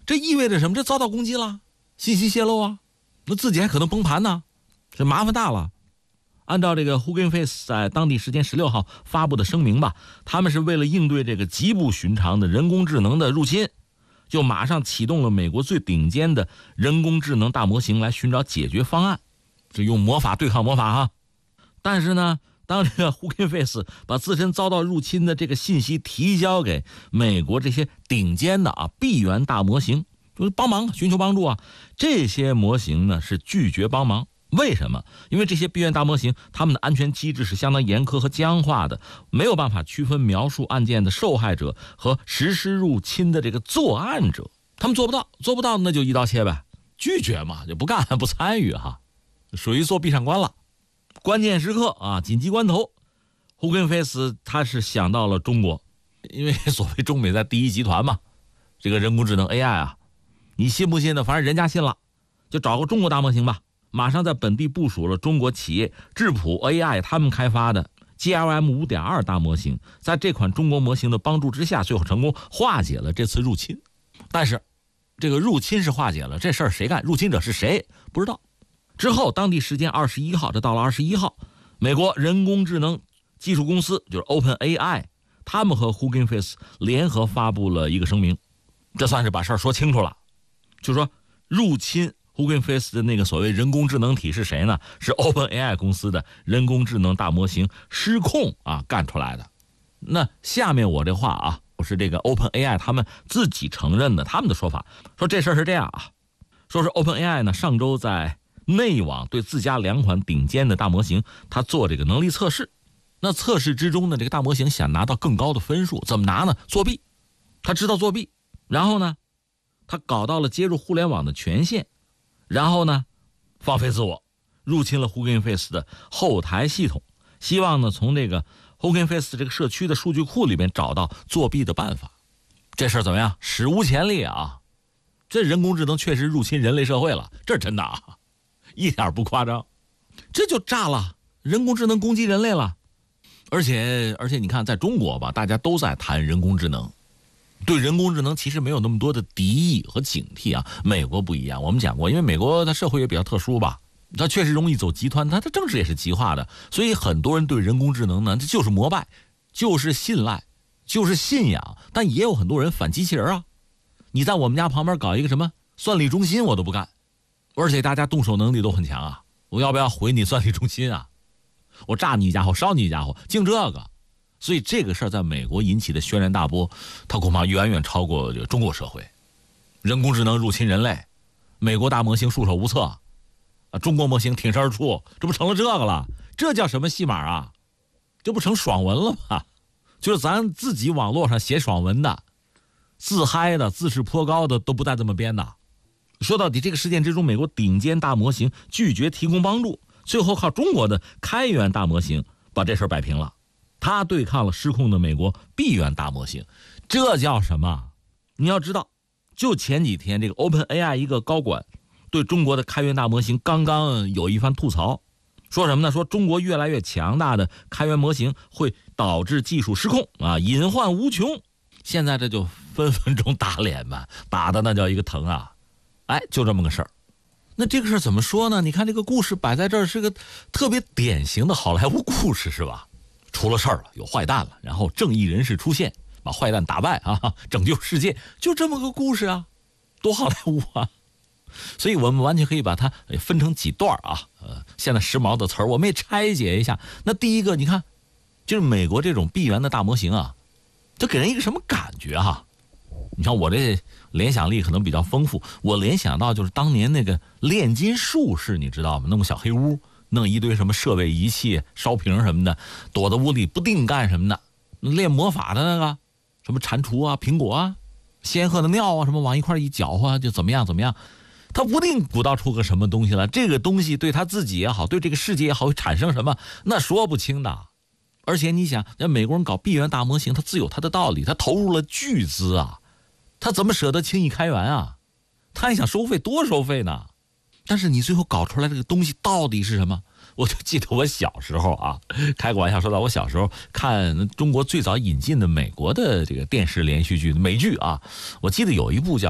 这意味着什么？这遭到攻击了，信息泄露啊，那自己还可能崩盘呢，这麻烦大了。按照这个 Hugging Face 在当地时间16号发布的声明吧，他们是为了应对这个极不寻常的人工智能的入侵，就马上启动了美国最顶尖的人工智能大模型来寻找解决方案，是用魔法对抗魔法哈。但是呢，当这个 Hugging Face 把自身遭到入侵的这个信息提交给美国这些顶尖的闭源大模型，就是帮忙寻求帮助啊，这些模型呢是拒绝帮忙。为什么？因为这些闭源大模型他们的安全机制是相当严苛和僵化的，没有办法区分描述案件的受害者和实施入侵的这个作案者，他们做不到那就一刀切呗，拒绝嘛，就不干不参与哈，属于做闭上关了。关键时刻啊，紧急关头 Hugging Face 他是想到了中国，因为所谓中美在第一集团嘛，这个人工智能 AI 啊，你信不信的，反正人家信了，就找个中国大模型吧，马上在本地部署了中国企业智谱 AI 他们开发的 GLM 5.2 大模型，在这款中国模型的帮助之下，最后成功化解了这次入侵。但是这个入侵是化解了，这事儿谁干，入侵者是谁不知道。之后当地时间21号，这到了21号，美国人工智能技术公司就是 OpenAI， 他们和 Hugging Face 联合发布了一个声明，这算是把事儿说清楚了，就说入侵Hugging Face 的那个所谓人工智能体是谁呢？是 OpenAI 公司的人工智能大模型失控干出来的。那下面我这话啊，我是这个 OpenAI 他们自己承认的，他们的说法说这事儿是这样啊，说是 OpenAI 呢上周在内网对自家2款顶尖的大模型它做这个能力测试。那测试之中呢，这个大模型想拿到更高的分数，怎么拿呢？作弊，他知道作弊，然后呢他搞到了接入互联网的权限，然后呢放飞自我，入侵了 Hugging Face 的后台系统，希望呢从这个 Hugging Face 这个社区的数据库里面找到作弊的办法。这事儿怎么样？史无前例啊！这人工智能确实入侵人类社会了，这是真的啊，一点不夸张。这就炸了，人工智能攻击人类了。而且你看在中国吧，大家都在谈人工智能，对人工智能其实没有那么多的敌意和警惕啊。美国不一样，我们讲过，因为美国它社会也比较特殊吧，它确实容易走极端，它的政治也是极化的，所以很多人对人工智能呢，这就是膜拜，就是信赖，就是信仰。但也有很多人反机器人啊，你在我们家旁边搞一个什么算力中心我都不干，而且大家动手能力都很强啊，我要不要毁你算力中心啊？我炸你一家伙，烧你一家伙，净这个。所以这个事儿在美国引起的轩然大波，它恐怕远远超过中国社会。人工智能入侵人类，美国大模型束手无策，中国模型挺身而出，这不成了这个了？这叫什么戏码啊？这不成爽文了吗？就是咱自己网络上写爽文的，自嗨的，自视颇高的都不带这么编的。说到底，这个事件之中，美国顶尖大模型拒绝提供帮助，最后靠中国的开源大模型把这事摆平了。他对抗了失控的美国闭源大模型，这叫什么？你要知道，就前几天这个 OpenAI 一个高管对中国的开源大模型刚刚有一番吐槽，说什么呢？说中国越来越强大的开源模型会导致技术失控啊，隐患无穷。现在这就分分钟打脸吧，打的那叫一个疼啊！哎，就这么个事儿。那这个事儿怎么说呢？你看这个故事摆在这儿是个特别典型的好莱坞故事，是吧？出了事儿了，有坏蛋了，然后正义人士出现，把坏蛋打败啊，拯救世界，就这么个故事啊，多好莱坞啊！所以我们完全可以把它分成几段啊，现在时髦的词儿，我们也拆解一下。那第一个，你看，就是美国这种闭源的大模型啊，这给人一个什么感觉哈？你看我这联想力可能比较丰富，我联想到就是当年那个炼金术士，你知道吗？弄个小黑屋，弄一堆什么设备仪器、烧瓶什么的，躲在屋里不定干什么的，练魔法的那个，什么蟾蜍啊、苹果啊、仙鹤的尿啊，什么往一块一搅和就怎么样怎么样，他不定鼓捣出个什么东西来。这个东西对他自己也好，对这个世界也好，会产生什么，那说不清的。而且你想，那美国人搞闭源大模型，他自有他的道理，他投入了巨资啊，他怎么舍得轻易开源啊？他还想收费，多收费呢。但是你最后搞出来这个东西到底是什么？我就记得我小时候啊，开个玩笑说到我小时候看中国最早引进的美国的这个电视连续剧美剧啊，我记得有一部叫